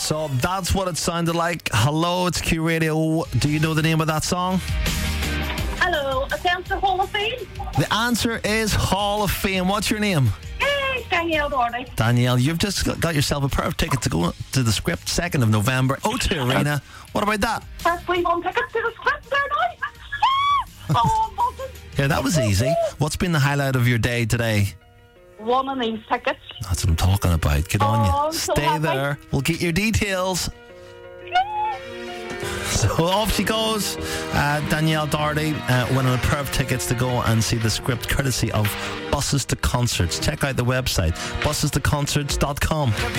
So that's what it sounded like. Hello, it's Q Radio. Do you know the name of that song? Hello, attempt to Hall of Fame. The answer is Hall of Fame. What's your name? Hey, Danielle Doherty. Danielle, you've just got yourself a pair of tickets to go to the Script 2nd of November, O2 Arena. What about that? First we won tickets to the Script there now. Oh, buzzing. Yeah, that was easy. What's been the highlight of your day today? One of these tickets. That's what I'm talking about. Get on I'm you. so Stay happy. there. We'll get your details. So off she goes. Danielle Doherty winning a pair of tickets to go and see the Script courtesy of Buses to Concerts. Check out the website, busestoconcerts.com.